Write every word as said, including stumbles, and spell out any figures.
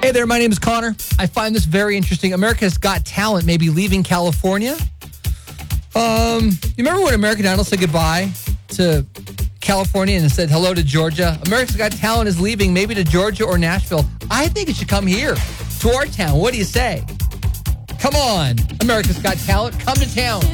Hey there, my name is Connor. I find this very interesting. America's Got Talent may be leaving California. Um, you remember when American Idol said goodbye to California and said hello to Georgia? America's Got Talent is leaving, maybe to Georgia or Nashville. I think it should come here, to our town. What do you say? Come on, America's Got Talent, come to town.